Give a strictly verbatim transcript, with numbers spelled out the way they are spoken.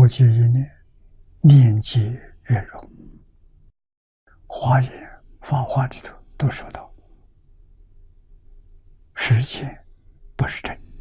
过界一念，念劫圆融。华严、法华里头都说到，世间不是真。